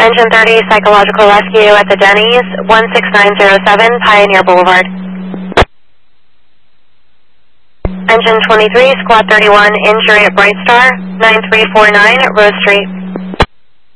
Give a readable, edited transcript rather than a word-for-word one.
Engine 30, psychological rescue at the Denny's, 16907 Pioneer Boulevard. Engine 23, squad 31, injury at Bright Star, 9349 Rose Street.